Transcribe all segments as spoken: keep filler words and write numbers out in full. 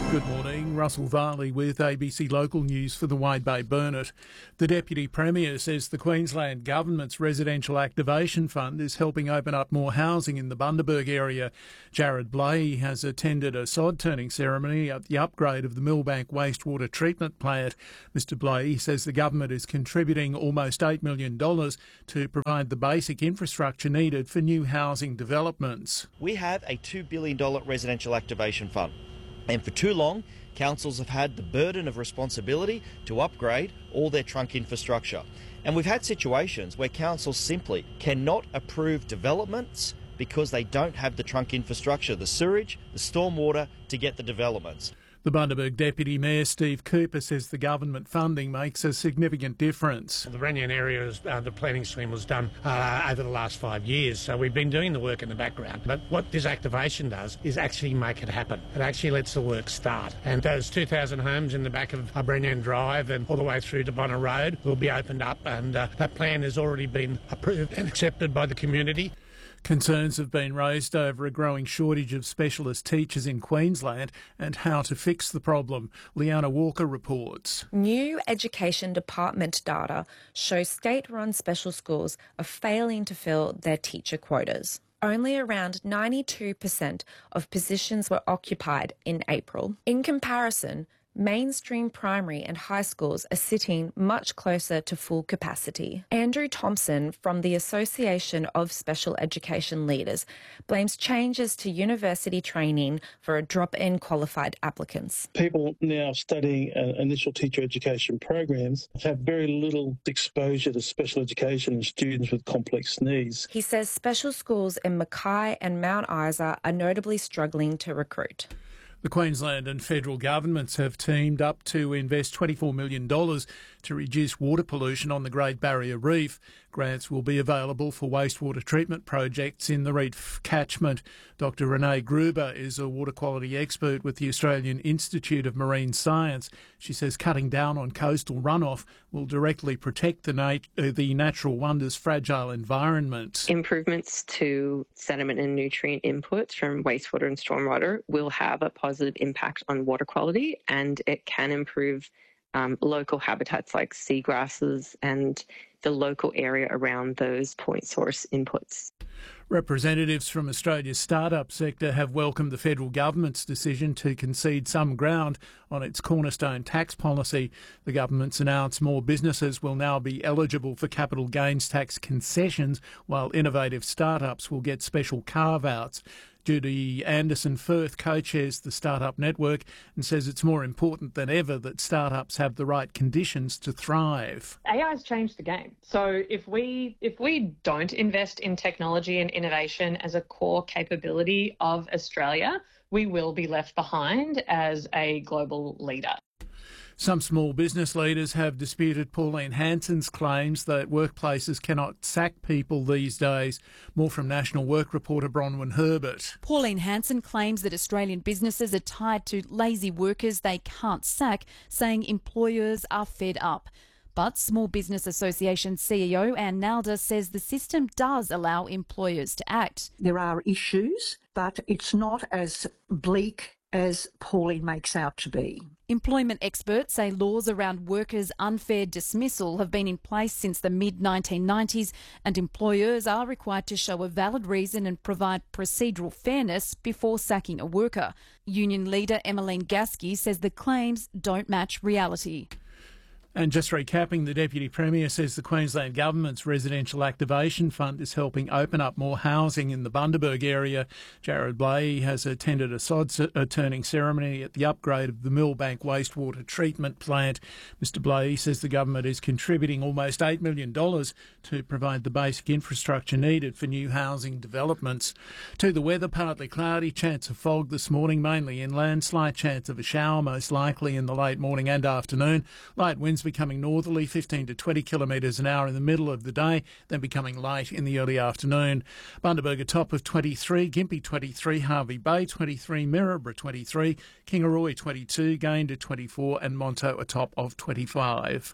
Good morning, Russell Varley with A B C Local News for the Wide Bay Burnett. The Deputy Premier says the Queensland Government's Residential Activation Fund is helping open up more housing in the Bundaberg area. Jared Blahey has attended a sod-turning ceremony at the upgrade of the Millbank wastewater treatment plant. Mister Blahey says the government is contributing almost eight million dollars to provide the basic infrastructure needed for new housing developments. We have a two billion dollars residential activation fund. And for too long, councils have had the burden of responsibility to upgrade all their trunk infrastructure. And we've had situations where councils simply cannot approve developments because they don't have the trunk infrastructure, the sewerage, the stormwater to get the developments. The Bundaberg Deputy Mayor Steve Cooper says the government funding makes a significant difference. The Ranyan area, uh, the planning stream was done uh, over the last five years, so we've been doing the work in the background. But what this activation does is actually make it happen. It actually lets the work start. And those two thousand homes in the back of uh, Ranyan Drive and all the way through to Bonner Road will be opened up, and uh, that plan has already been approved and accepted by the community. Concerns have been raised over a growing shortage of specialist teachers in Queensland and how to fix the problem. Leanna Walker reports. New Education Department data shows state-run special schools are failing to fill their teacher quotas. Only around ninety-two percent of positions were occupied in April. In comparison, mainstream primary and high schools are sitting much closer to full capacity. Andrew Thompson from the Association of Special Education Leaders blames changes to university training for a drop in qualified applicants. People now studying uh, initial teacher education programs have very little exposure to special education and students with complex needs. He says special schools in Mackay and Mount Isa are notably struggling to recruit. The Queensland and federal governments have teamed up to invest twenty-four million dollars to reduce water pollution on the Great Barrier Reef. Grants will be available for wastewater treatment projects in the reef catchment. Doctor Renee Gruber is a water quality expert with the Australian Institute of Marine Science. She says cutting down on coastal runoff will directly protect the, nat- uh, the natural wonders' fragile environment. Improvements to sediment and nutrient inputs from wastewater and stormwater will have a positive impact on water quality, and it can improve um, local habitats like seagrasses and the local area around those point source inputs. Representatives from Australia's startup sector have welcomed the federal government's decision to concede some ground on its cornerstone tax policy. The government's announced more businesses will now be eligible for capital gains tax concessions, while innovative startups will get special carve-outs. Judy Anderson-Firth co-chairs the Startup Network and says it's more important than ever that startups have the right conditions to thrive. A I has changed the game. So if we if we don't invest in technology and innovation as a core capability of Australia, we will be left behind as a global leader. Some small business leaders have disputed Pauline Hanson's claims that workplaces cannot sack people these days. More from National Work reporter Bronwyn Herbert. Pauline Hanson claims that Australian businesses are tied to lazy workers they can't sack, saying employers are fed up. But Small Business Association C E O Anne Nalder says the system does allow employers to act. There are issues, but it's not as bleak as Pauline makes out to be. Employment experts say laws around workers' unfair dismissal have been in place since the mid nineteen nineties, and employers are required to show a valid reason and provide procedural fairness before sacking a worker. Union leader Emmeline Gasky says the claims don't match reality. And just recapping, the Deputy Premier says the Queensland Government's Residential Activation Fund is helping open up more housing in the Bundaberg area. Jared Blahey has attended a sod-turning ceremony at the upgrade of the Millbank wastewater treatment plant. Mister Blahey says the government is contributing almost eight million dollars to provide the basic infrastructure needed for new housing developments. To the weather, partly cloudy, chance of fog this morning, mainly inland, slight chance of a shower, most likely in the late morning and afternoon. Light winds becoming northerly, fifteen to twenty kilometres an hour in the middle of the day, then becoming light in the early afternoon. Bundaberg a top of twenty-three, Gympie twenty-three, Hervey Bay twenty-three, Mirrabah twenty-three, Kingaroy twenty-two, Gayndah twenty-four and Monto a top of twenty-five.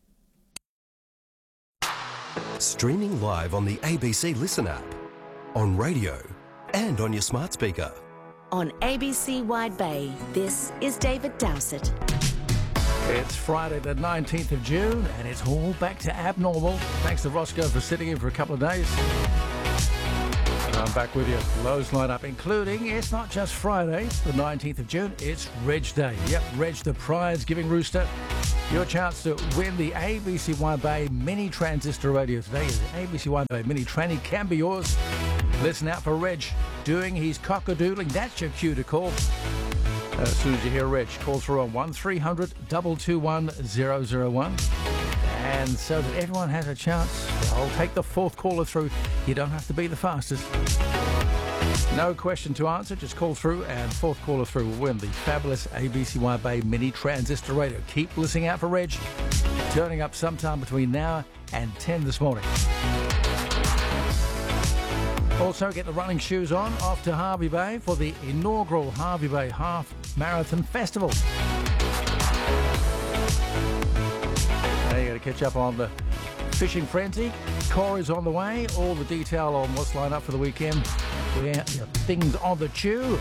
Streaming live on the A B C Listen app, on radio and on your smart speaker. On A B C Wide Bay, this is David Dowsett. It's Friday the nineteenth of June and it's all back to abnormal. Thanks to Roscoe for sitting in for a couple of days. And I'm back with you. Lows line up, including, it's not just Friday, the nineteenth of June, it's Reg Day. Yep, Reg the prize giving rooster. Your chance to win the A B C Wide Bay Mini Transistor Radio today. The A B C Wide Bay Mini Tranny can be yours. Listen out for Reg doing his cockadoodling. That's your cue to call. As soon as you hear Reg, call through on one three hundred, two two one, zero zero one. And so that everyone has a chance, I'll take the fourth caller through. You don't have to be the fastest. No question to answer, just call through and fourth caller through will win the fabulous A B C Wide Bay Mini Transistor Radio. Keep listening out for Reg, turning up sometime between now and ten this morning. Also, get the running shoes on off to Hervey Bay for the inaugural Hervey Bay Half Marathon Festival. Now you got to catch up on the fishing frenzy. Corey's on the way. All the detail on what's lined up for the weekend. Where things on the chew.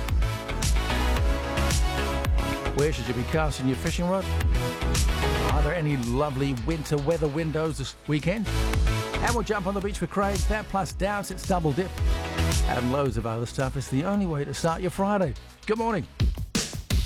Where should you be casting your fishing rod? Are there any lovely winter weather windows this weekend? And we'll jump on the beach for Craig. That plus Dowsett's double dip. And loads of other stuff. It's the only way to start your Friday. Good morning.